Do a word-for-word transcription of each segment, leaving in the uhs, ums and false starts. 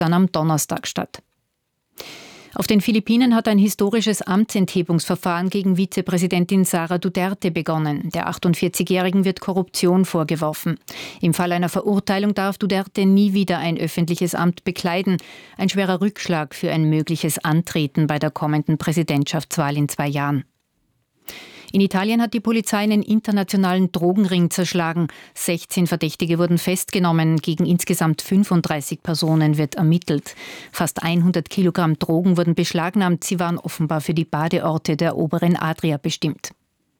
dann am Donnerstag statt. Auf den Philippinen hat ein historisches Amtsenthebungsverfahren gegen Vizepräsidentin Sara Duterte begonnen. Der achtundvierzigjährigen wird Korruption vorgeworfen. Im Fall einer Verurteilung darf Duterte nie wieder ein öffentliches Amt bekleiden. Ein schwerer Rückschlag für ein mögliches Antreten bei der kommenden Präsidentschaftswahl in zwei Jahren. In Italien hat die Polizei einen internationalen Drogenring zerschlagen. sechzehn Verdächtige wurden festgenommen. Gegen insgesamt fünfunddreißig Personen wird ermittelt. Fast hundert Kilogramm Drogen wurden beschlagnahmt. Sie waren offenbar für die Badeorte der oberen Adria bestimmt.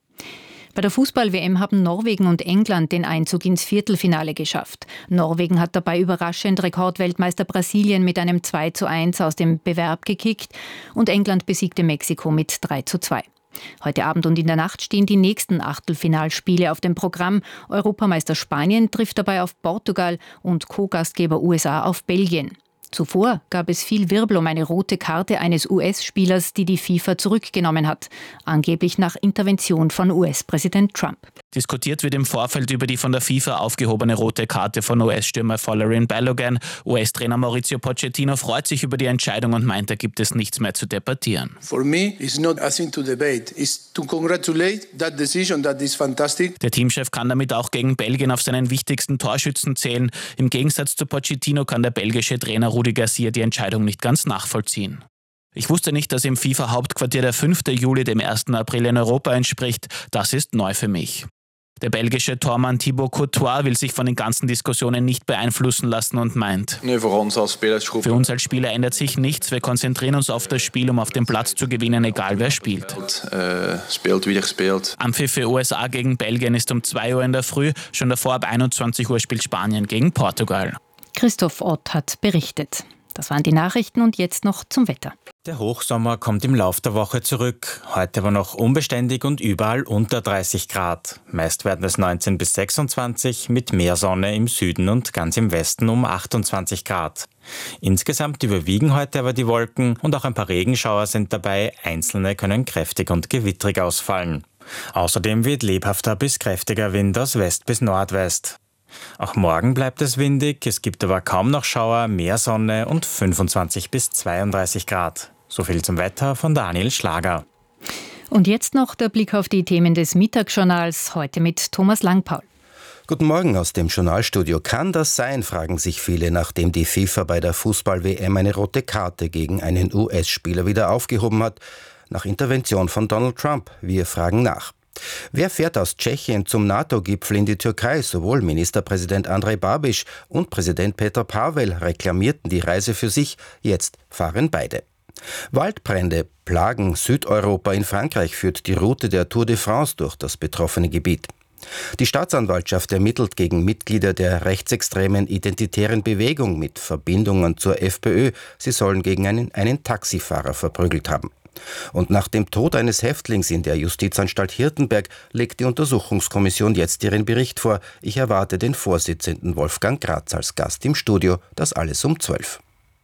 Bei der Fußball-W M haben Norwegen und England den Einzug ins Viertelfinale geschafft. Norwegen hat dabei überraschend Rekordweltmeister Brasilien mit einem zwei zu eins aus dem Bewerb gekickt und England besiegte Mexiko mit drei zu zwei. Heute Abend und in der Nacht stehen die nächsten Achtelfinalspiele auf dem Programm. Europameister Spanien trifft dabei auf Portugal und Co-Gastgeber U S A auf Belgien. Zuvor gab es viel Wirbel um eine rote Karte eines U S-Spielers, die die FIFA zurückgenommen hat. Angeblich nach Intervention von U S-Präsident Trump. Diskutiert wird im Vorfeld über die von der FIFA aufgehobene rote Karte von U S-Stürmer Folarin Balogun. U S-Trainer Mauricio Pochettino freut sich über die Entscheidung und meint, da gibt es nichts mehr zu debattieren. For me, it's not a thing to debate. It's to congratulate that decision. That is fantastic. Der Teamchef kann damit auch gegen Belgien auf seinen wichtigsten Torschützen zählen. Im Gegensatz zu Pochettino kann der belgische Trainer Rudi Garcia die Entscheidung nicht ganz nachvollziehen. Ich wusste nicht, dass im FIFA-Hauptquartier der fünften Juli dem ersten April in Europa entspricht. Das ist neu für mich. Der belgische Tormann Thibaut Courtois will sich von den ganzen Diskussionen nicht beeinflussen lassen und meint: Nee, für uns als Spielergruppe. Für uns als Spieler ändert sich nichts. Wir konzentrieren uns auf das Spiel, um auf dem Platz zu gewinnen, egal wer spielt. Äh, spielt, wie spielt. Anpfiff für U S A gegen Belgien ist um zwei Uhr in der Früh. Schon davor ab einundzwanzig Uhr spielt Spanien gegen Portugal. Christoph Ott hat berichtet. Das waren die Nachrichten und jetzt noch zum Wetter. Der Hochsommer kommt im Lauf der Woche zurück. Heute aber noch unbeständig und überall unter dreißig Grad. Meist werden es neunzehn bis sechsundzwanzig, mit mehr Sonne im Süden und ganz im Westen um achtundzwanzig Grad. Insgesamt überwiegen heute aber die Wolken und auch ein paar Regenschauer sind dabei. Einzelne können kräftig und gewittrig ausfallen. Außerdem weht lebhafter bis kräftiger Wind aus West bis Nordwest. Auch morgen bleibt es windig, es gibt aber kaum noch Schauer, mehr Sonne und fünfundzwanzig bis zweiunddreißig Grad. So viel zum Wetter von Daniel Schlager. Und jetzt noch der Blick auf die Themen des Mittagsjournals, heute mit Thomas Langpaul. Guten Morgen aus dem Journalstudio. Kann das sein, fragen sich viele, nachdem die FIFA bei der Fußball-W M eine rote Karte gegen einen U S-Spieler wieder aufgehoben hat, nach Intervention von Donald Trump. Wir fragen nach. Wer fährt aus Tschechien zum NATO-Gipfel in die Türkei? Sowohl Ministerpräsident Andrej Babiš und Präsident Petr Pavel reklamierten die Reise für sich. Jetzt fahren beide. Waldbrände plagen Südeuropa. In Frankreich führt die Route der Tour de France durch das betroffene Gebiet. Die Staatsanwaltschaft ermittelt gegen Mitglieder der rechtsextremen Identitären Bewegung mit Verbindungen zur FPÖ. Sie sollen gegen einen, einen Taxifahrer verprügelt haben. Und nach dem Tod eines Häftlings in der Justizanstalt Hirtenberg legt die Untersuchungskommission jetzt ihren Bericht vor. Ich erwarte den Vorsitzenden Wolfgang Gratz als Gast im Studio. Das alles um zwölf.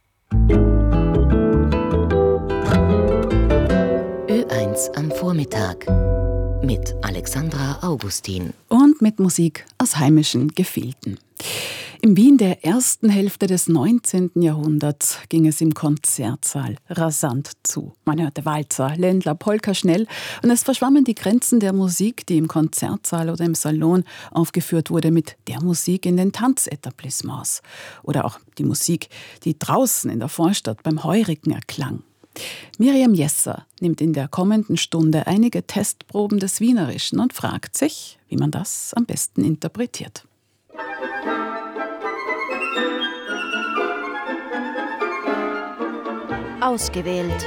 Ö eins am Vormittag mit Alexandra Augustin. Und mit Musik aus heimischen Gefilden. Im Wien der ersten Hälfte des neunzehnten Jahrhunderts ging es im Konzertsaal rasant zu. Man hörte Walzer, Ländler, Polka schnell und es verschwammen die Grenzen der Musik, die im Konzertsaal oder im Salon aufgeführt wurde, mit der Musik in den Tanzetablissements. Oder auch die Musik, die draußen in der Vorstadt beim Heurigen erklang. Miriam Jesser nimmt in der kommenden Stunde einige Testproben des Wienerischen und fragt sich, wie man das am besten interpretiert. Ausgewählt.